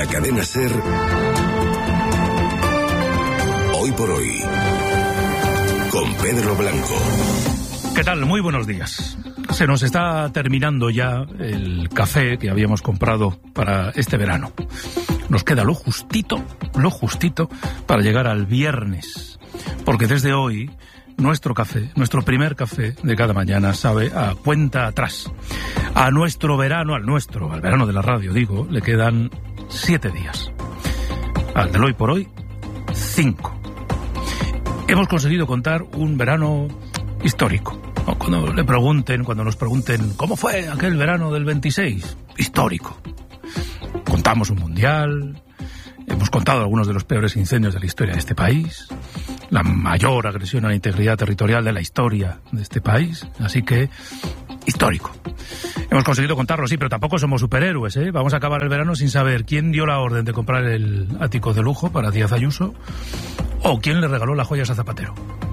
cadena SER, Hoy por Hoy, con Pedro Blanco. ¿Qué tal? Muy buenos días. Se nos está terminando ya el café que habíamos comprado para este verano. Nos queda lo justito para llegar al viernes. Porque desde hoy, nuestro café, nuestro primer café de cada mañana, sabe a cuenta atrás. A nuestro verano, al verano de la radio, digo, le quedan 7 días. Al del Hoy por Hoy, 5. Hemos conseguido contar un verano histórico. Cuando nos pregunten ¿cómo fue aquel verano del 26? Histórico. Contamos un mundial, hemos contado algunos de los peores incendios de la historia de este país, la mayor agresión a la integridad territorial de la historia de este país, así que histórico. Hemos conseguido contarlo, sí, pero tampoco somos superhéroes, ¿eh? Vamos a acabar el verano sin saber quién dio la orden de comprar el ático de lujo para Díaz Ayuso o quién le regaló las joyas a Zapatero.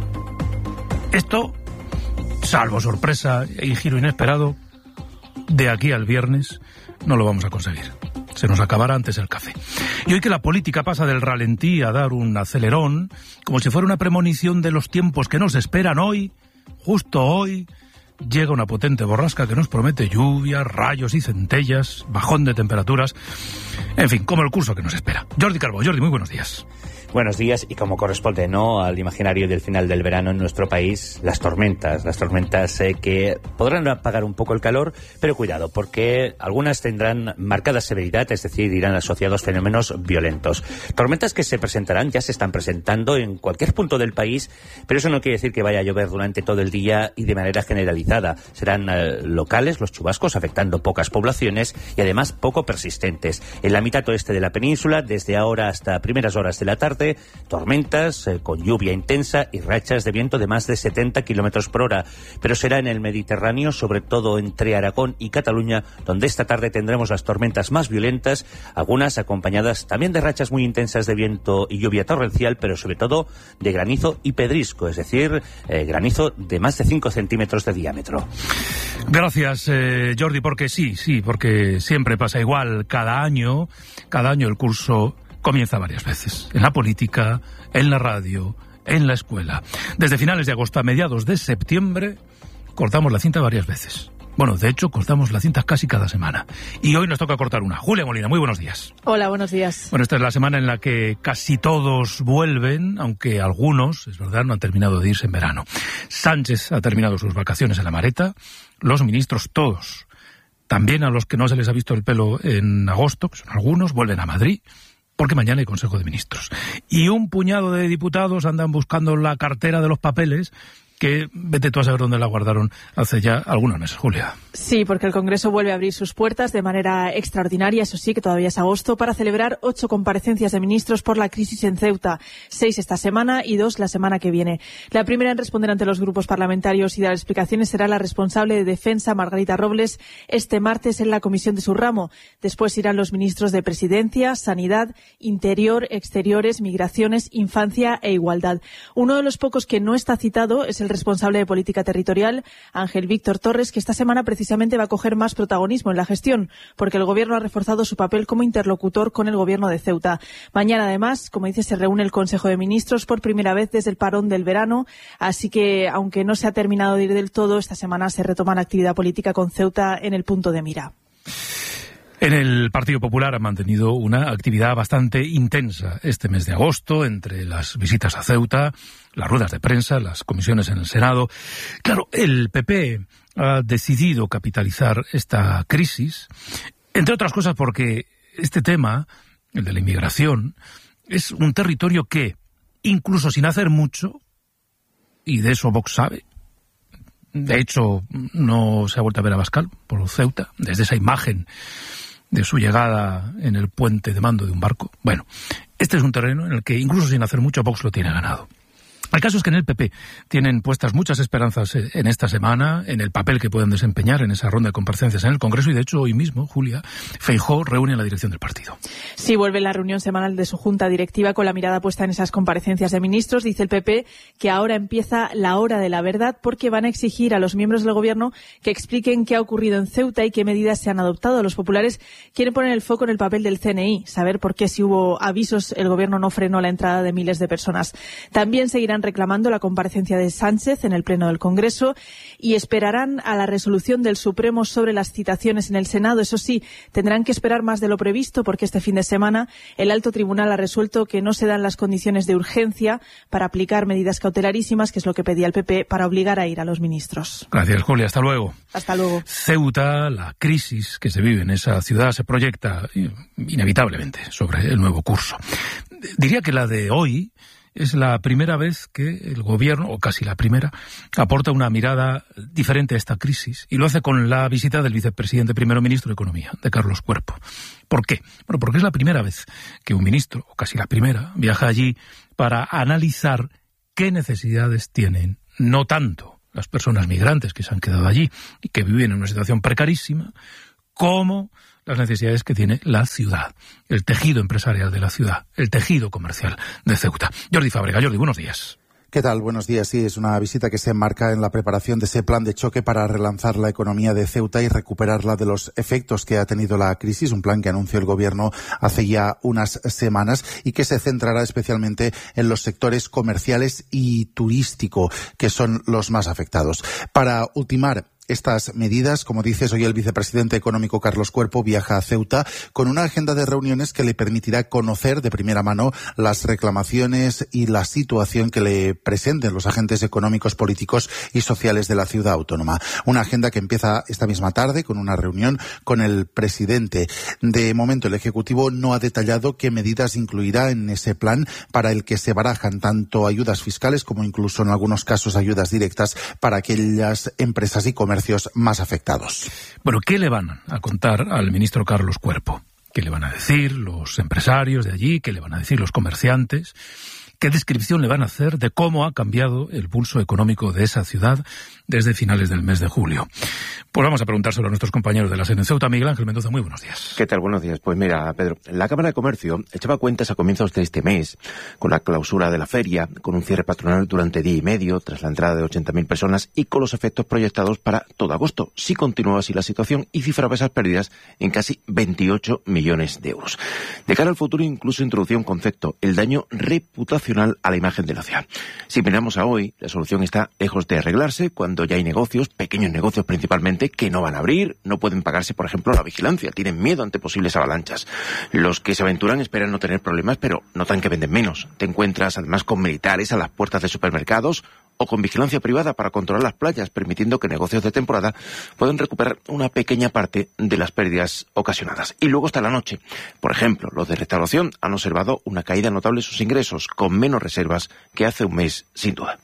Esto, salvo sorpresa y giro inesperado, de aquí al viernes no lo vamos a conseguir. Se nos acabará antes el café. Y hoy que la política pasa del ralentí a dar un acelerón, como si fuera una premonición de los tiempos que nos esperan hoy, justo hoy, llega una potente borrasca que nos promete lluvia, rayos y centellas, bajón de temperaturas, en fin, como el curso que nos espera. Jordi Calvo. Jordi, muy buenos días. Buenos días, y como corresponde, ¿no?, al imaginario del final del verano en nuestro país, las tormentas que podrán apagar un poco el calor, pero cuidado, porque algunas tendrán marcada severidad, es decir, irán asociados fenómenos violentos. Tormentas que se presentarán, ya se están presentando en cualquier punto del país, pero eso no quiere decir que vaya a llover durante todo el día y de manera generalizada. Serán locales los chubascos, afectando pocas poblaciones y además poco persistentes. En la mitad oeste de la península, desde ahora hasta primeras horas de la tarde, tormentas con lluvia intensa y rachas de viento de más de 70 kilómetros por hora. Pero será en el Mediterráneo, sobre todo entre Aragón y Cataluña, donde esta tarde tendremos las tormentas más violentas, algunas acompañadas también de rachas muy intensas de viento y lluvia torrencial, pero sobre todo de granizo y pedrisco, es decir, granizo de más de 5 centímetros de diámetro. Gracias, Jordi, porque porque siempre pasa igual. Cada año el curso comienza varias veces, en la política, en la radio, en la escuela. Desde finales de agosto a mediados de septiembre cortamos la cinta varias veces. Bueno, de hecho, cortamos la cinta casi cada semana. Y hoy nos toca cortar una. Julia Molina, muy buenos días. Hola, buenos días. Bueno, esta es la semana en la que casi todos vuelven, aunque algunos, es verdad, no han terminado de irse en verano. Sánchez ha terminado sus vacaciones en la Mareta, los ministros todos. También a los que no se les ha visto el pelo en agosto, que son algunos, vuelven a Madrid, porque mañana hay Consejo de Ministros. Y un puñado de diputados andan buscando la cartera de los papeles que vete tú a saber dónde la guardaron hace ya algunos meses, Julia. Sí, porque el Congreso vuelve a abrir sus puertas de manera extraordinaria, eso sí, que todavía es agosto, para celebrar 8 comparecencias de ministros por la crisis en Ceuta, 6 esta semana y 2 la semana que viene. La primera en responder ante los grupos parlamentarios y dar explicaciones será la responsable de Defensa, Margarita Robles, este martes en la comisión de su ramo. Después irán los ministros de Presidencia, Sanidad, Interior, Exteriores, Migraciones, Infancia e Igualdad. Uno de los pocos que no está citado es el responsable de Política Territorial, Ángel Víctor Torres, que esta semana precisamente va a coger más protagonismo en la gestión, porque el Gobierno ha reforzado su papel como interlocutor con el Gobierno de Ceuta. Mañana, además, como dice, se reúne el Consejo de Ministros por primera vez desde el parón del verano, así que, aunque no se ha terminado de ir del todo, esta semana se retoma la actividad política con Ceuta en el punto de mira. En el Partido Popular han mantenido una actividad bastante intensa este mes de agosto, entre las visitas a Ceuta, las ruedas de prensa, las comisiones en el Senado. Claro, el PP ha decidido capitalizar esta crisis, entre otras cosas porque este tema, el de la inmigración, es un territorio que, incluso sin hacer mucho, y de eso Vox sabe, de hecho no se ha vuelto a ver a Abascal por Ceuta, desde esa imagen de su llegada en el puente de mando de un barco. Bueno, este es un terreno en el que, incluso sin hacer mucho, Vox lo tiene ganado. El caso es que en el PP tienen puestas muchas esperanzas en esta semana, en el papel que pueden desempeñar en esa ronda de comparecencias en el Congreso, y de hecho hoy mismo, Julia, Feijóo reúne a la dirección del partido. Sí, vuelve la reunión semanal de su junta directiva con la mirada puesta en esas comparecencias de ministros. Dice el PP que ahora empieza la hora de la verdad, porque van a exigir a los miembros del Gobierno que expliquen qué ha ocurrido en Ceuta y qué medidas se han adoptado. Los populares quieren poner el foco en el papel del CNI, saber por qué, si hubo avisos, el Gobierno no frenó la entrada de miles de personas. También seguirán reclamando la comparecencia de Sánchez en el Pleno del Congreso y esperarán a la resolución del Supremo sobre las citaciones en el Senado. Eso sí, tendrán que esperar más de lo previsto, porque este fin de semana el Alto Tribunal ha resuelto que no se dan las condiciones de urgencia para aplicar medidas cautelarísimas, que es lo que pedía el PP, para obligar a ir a los ministros. Gracias, Julia. Hasta luego. Hasta luego. Ceuta, la crisis que se vive en esa ciudad se proyecta inevitablemente sobre el nuevo curso. Diría que la de hoy es la primera vez que el Gobierno, o casi la primera, aporta una mirada diferente a esta crisis, y lo hace con la visita del vicepresidente primero ministro de Economía, de Carlos Cuerpo. ¿Por qué? Bueno, porque es la primera vez que un ministro, o casi la primera, viaja allí para analizar qué necesidades tienen, no tanto las personas migrantes que se han quedado allí y que viven en una situación precarísima, como las necesidades que tiene la ciudad, el tejido empresarial de la ciudad, el tejido comercial de Ceuta. Jordi Fábrega. Jordi, buenos días. ¿Qué tal? Buenos días. Sí, es una visita que se enmarca en la preparación de ese plan de choque para relanzar la economía de Ceuta y recuperarla de los efectos que ha tenido la crisis, un plan que anunció el Gobierno hace ya unas semanas y que se centrará especialmente en los sectores comerciales y turístico, que son los más afectados. Para ultimar estas medidas, como dices, hoy el vicepresidente económico Carlos Cuerpo viaja a Ceuta con una agenda de reuniones que le permitirá conocer de primera mano las reclamaciones y la situación que le presenten los agentes económicos, políticos y sociales de la ciudad autónoma. Una agenda que empieza esta misma tarde con una reunión con el presidente. De momento, el Ejecutivo no ha detallado qué medidas incluirá en ese plan, para el que se barajan tanto ayudas fiscales como incluso en algunos casos ayudas directas para aquellas empresas y comercios más afectados. Bueno, ¿qué le van a contar al ministro Carlos Cuerpo? ¿Qué le van a decir los empresarios de allí? ¿Qué le van a decir los comerciantes? ¿Qué descripción le van a hacer de cómo ha cambiado el pulso económico de esa ciudad desde finales del mes de julio? Pues vamos a preguntárselo a nuestros compañeros de la SER en Ceuta. Miguel Ángel Mendoza, muy buenos días. ¿Qué tal? Buenos días. Pues mira, Pedro, la Cámara de Comercio echaba cuentas a comienzos de este mes, con la clausura de la feria, con un cierre patronal durante día y medio, tras la entrada de 80.000 personas y con los efectos proyectados para todo agosto, si continuaba así la situación, y cifraba esas pérdidas en casi 28 millones de euros. De cara al futuro, incluso introducía un concepto, el daño reputacional a la imagen de la ciudad. Si miramos a hoy, la solución está lejos de arreglarse cuando ya hay negocios, pequeños negocios principalmente, que no van a abrir, no pueden pagarse, por ejemplo, la vigilancia, tienen miedo ante posibles avalanchas. Los que se aventuran esperan no tener problemas, pero notan que venden menos. Te encuentras además con militares a las puertas de supermercados o con vigilancia privada para controlar las playas, permitiendo que negocios de temporada puedan recuperar una pequeña parte de las pérdidas ocasionadas. Y luego está la noche. Por ejemplo, los de restauración han observado una caída notable en sus ingresos, con menos reservas que hace un mes, sin duda.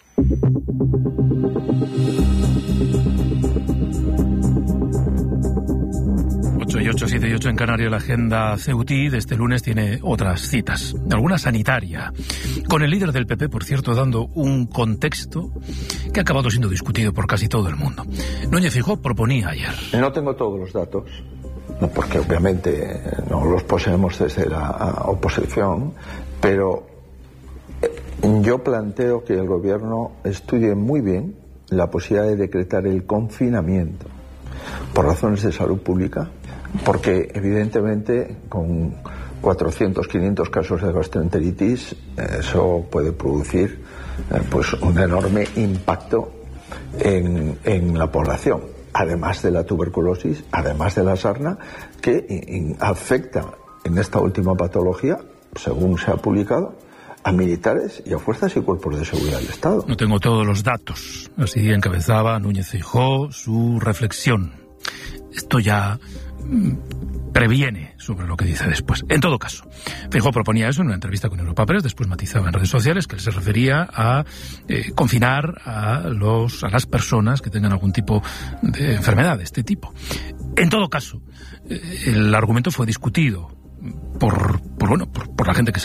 8 y 8 en Canarias, la agenda ceutí de este lunes tiene otras citas, alguna sanitaria, con el líder del PP, por cierto, dando un contexto que ha acabado siendo discutido por casi todo el mundo. Núñez Feijóo proponía ayer. No tengo todos los datos, porque obviamente no los poseemos desde la oposición, pero yo planteo que el gobierno estudie muy bien la posibilidad de decretar el confinamiento por razones de salud pública, porque evidentemente con 400, 500 casos de gastroenteritis eso puede producir pues un enorme impacto en la población, además de la tuberculosis, además de la sarna, que afecta en esta última patología, según se ha publicado, a militares y a fuerzas y cuerpos de seguridad del Estado. No tengo todos los datos. Así encabezaba Núñez Feijóo su reflexión. Esto ya previene sobre lo que dice después. En todo caso, Feijóo proponía eso en una entrevista con Europa Press, después matizaba en redes sociales que él se refería a confinar a las personas que tengan algún tipo de enfermedad de este tipo. En todo caso, el argumento fue discutido por la gente que sabe.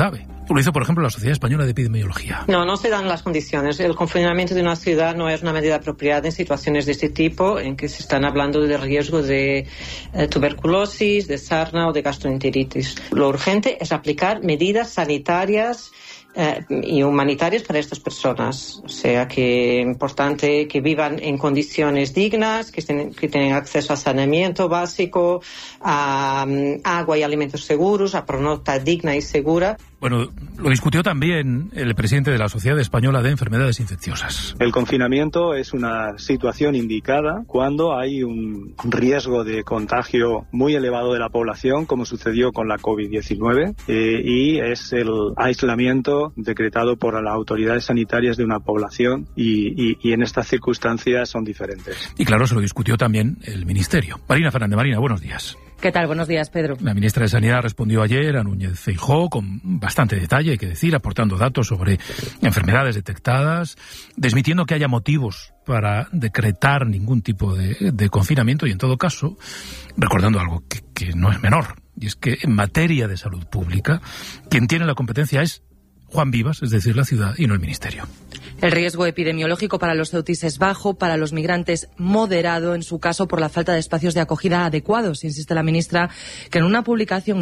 Lo hizo, por ejemplo, la Sociedad Española de Epidemiología. No se dan las condiciones. El confinamiento de una ciudad no es una medida apropiada en situaciones de este tipo, en que se están hablando de riesgo de tuberculosis, de sarna o de gastroenteritis. Lo urgente es aplicar medidas sanitarias y humanitarias para estas personas. O sea, que es importante que vivan en condiciones dignas, que tengan acceso a saneamiento básico, a agua y alimentos seguros, a pronota digna y segura. Bueno, lo discutió también el presidente de la Sociedad Española de Enfermedades Infecciosas. El confinamiento es una situación indicada cuando hay un riesgo de contagio muy elevado de la población, como sucedió con la COVID-19, y es el aislamiento decretado por las autoridades sanitarias de una población y en estas circunstancias son diferentes. Y claro, se lo discutió también el Ministerio. Marina Fernández. Marina, buenos días. ¿Qué tal? Buenos días, Pedro. La ministra de Sanidad respondió ayer a Núñez Feijóo con bastante detalle, hay que decir, aportando datos sobre enfermedades detectadas, desmintiendo que haya motivos para decretar ningún tipo de confinamiento y, en todo caso, recordando algo que no es menor, y es que en materia de salud pública, quien tiene la competencia es Juan Vivas, es decir, la ciudad, y no el Ministerio. El riesgo epidemiológico para los ceutíes es bajo, para los migrantes moderado, en su caso por la falta de espacios de acogida adecuados, insiste la ministra, que en una publicación